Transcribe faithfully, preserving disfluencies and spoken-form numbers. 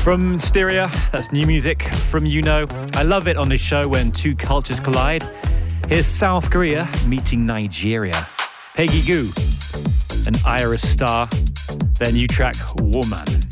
From Styria, that's new music from Yuno. I love it on this show when two cultures collide. Here's South Korea meeting Nigeria. Peggy Gou and Iris Star, their new track, Woman.